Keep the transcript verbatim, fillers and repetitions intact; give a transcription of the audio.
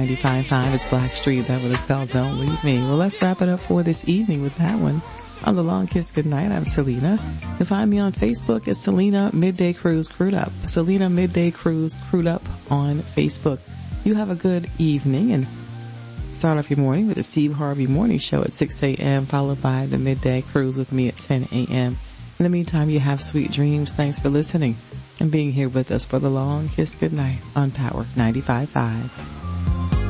ninety-five point five. It's Blackstreet. That one is called Don't Leave Me. Well, let's wrap it up for this evening with that one. On the Long Kiss Goodnight, I'm Selena. You'll find me on Facebook at Selena Midday Cruise Crewed Up. Selena Midday Cruise Crewed Up on Facebook. You have a good evening and start off your morning with the Steve Harvey Morning Show at six a.m. followed by the Midday Cruise with me at ten a.m. In the meantime, you have sweet dreams. Thanks for listening and being here with us for the Long Kiss Goodnight on Power ninety-five point five.